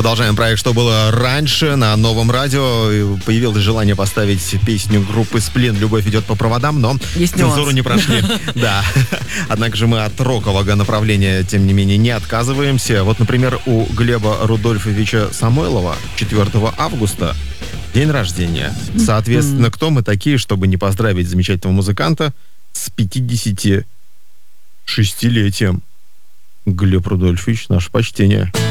Продолжаем проект «Что было раньше» на Новом радио. Появилось желание поставить песню группы «Сплин» «Любовь идет по проводам», но цензуру не прошли. Да. Однако же мы от рокового направления, тем не менее, не отказываемся. Вот, например, у Глеба Рудольфовича Самойлова 4 августа день рождения. Соответственно, кто мы такие, чтобы не поздравить замечательного музыканта с 56-летием? Глеб Рудольфович, наше почтение.